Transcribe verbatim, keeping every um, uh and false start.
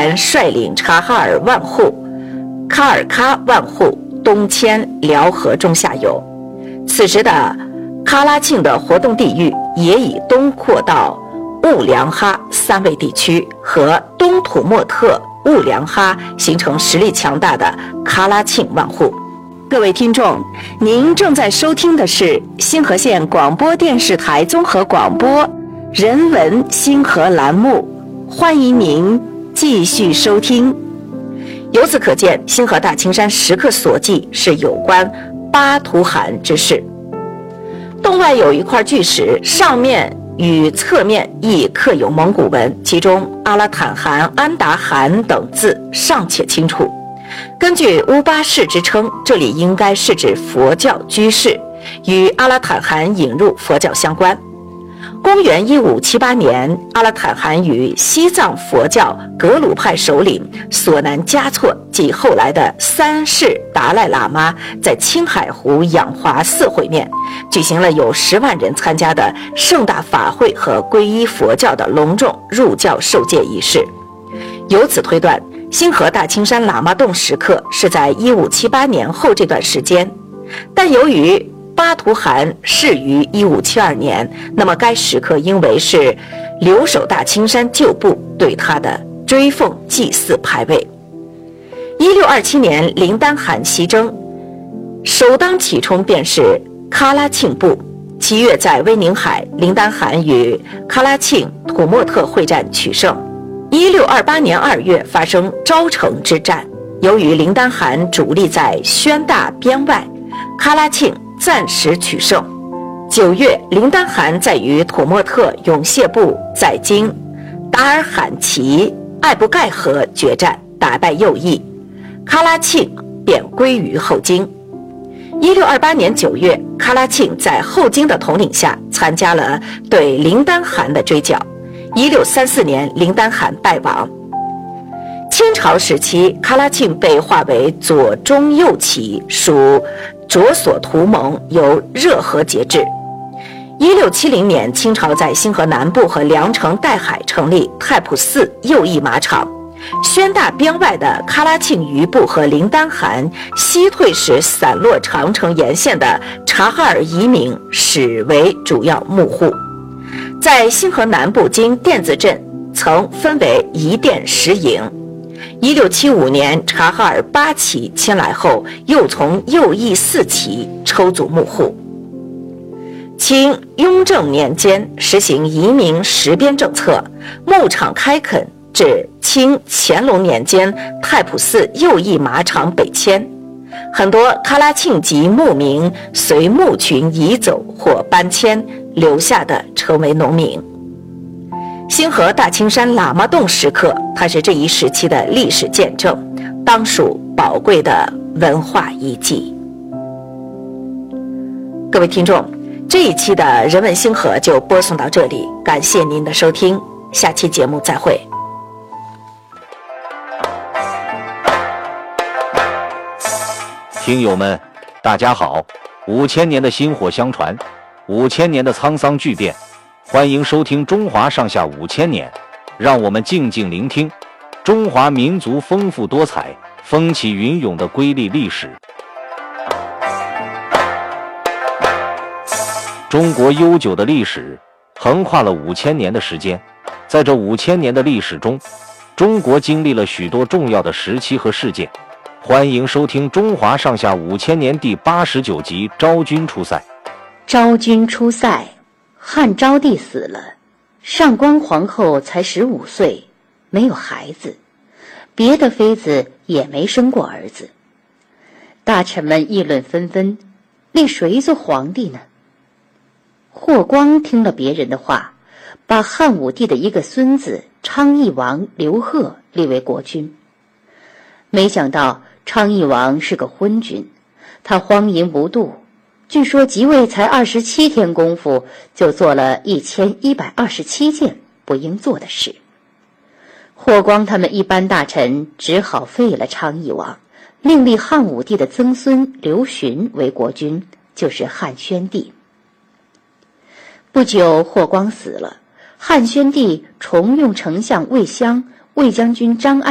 汗率领察哈尔万户、喀尔喀万户东迁辽河中下游。此时的喀拉沁的活动地域也已东扩到兀良哈三卫地区和东土默特、兀良哈，形成实力强大的喀拉沁万户。各位听众，您正在收听的是星河县广播电视台综合广播人文星河栏目，欢迎您继续收听。由此可见，星河大青山时刻所记是有关巴图汗之事。洞外有一块巨石，上面与侧面亦刻有蒙古文，其中阿拉坦汗、安达汗等字尚且清楚。根据乌巴氏之称，这里应该是指佛教居士，与阿拉坦汗引入佛教相关。公元一五七八年，阿拉坦汗与西藏佛教格鲁派首领索南嘉措及后来的三世达赖喇嘛在青海湖仰华寺会面，举行了有十万人参加的盛大法会和皈依佛教的隆重入教受戒仪式。由此推断，星河大青山喇嘛洞时刻是在一五七八年后这段时间，但由于巴图汗逝于一五七二年，那么该时刻应为是留守大青山旧部对他的追奉祭祀牌位。一六二七年，林丹汗西征，首当其冲便是喀拉沁部。七月在威宁海，林丹汗与喀拉沁、土默特会战取胜。一六二八年二月发生昭城之战，由于林丹汗主力在宣大边外，喀拉沁暂时取胜。九月，林丹汗在与土默特永谢部在京达尔罕旗艾布盖河决战，打败右翼，喀拉沁便归于后金。一六二八年九月，喀拉沁在后金的统领下参加了对林丹汗的追剿。一六三四年，林丹汗败亡。清朝时期，喀拉沁被划为左中右旗，属着所图盟，由热河节制。一六七零年，清朝在星河南部和凉城岱海成立太仆寺右翼马场。宣大边外的喀拉沁余部和林丹汗西退时散落长城沿线的察哈尔移民始为主要牧户。在星河南部经甸子镇曾分为一甸十营。一六七五年，察哈尔八旗迁来后，又从右翼四旗抽组牧户。清雍正年间实行移民实边政策，牧场开垦至清乾隆年间太仆寺右翼马场北迁，很多喀拉沁籍牧民随牧群移走或搬迁，留下的成为农民。星河大青山喇嘛洞时刻，它是这一时期的历史见证，当属宝贵的文化遗迹。各位听众，这一期的人文星河就播送到这里，感谢您的收听，下期节目再会。 听友们，大家好！五千年的薪火相传，五千年的沧桑巨变，欢迎收听《中华上下五千年》，让我们静静聆听中华民族丰富多彩、风起云涌的瑰丽历史。中国悠久的历史横跨了五千年的时间，在这五千年的历史中，中国经历了许多重要的时期和事件。欢迎收听《中华上下五千年》第八十九集《昭君出塞》。 昭君出塞，汉昭帝死了，上官皇后才十五岁，没有孩子，别的妃子也没生过儿子。大臣们议论纷纷，立谁做皇帝呢？霍光听了别人的话，把汉武帝的一个孙子昌邑王刘贺立为国君。没想到昌邑王是个昏君，他荒淫无度，据说即位才二十七天功夫，就做了一千一百二十七件不应做的事。霍光他们一般大臣只好废了昌邑王，另立汉武帝的曾孙刘询为国君，就是汉宣帝。不久，霍光死了，汉宣帝重用丞相魏襄、魏将军张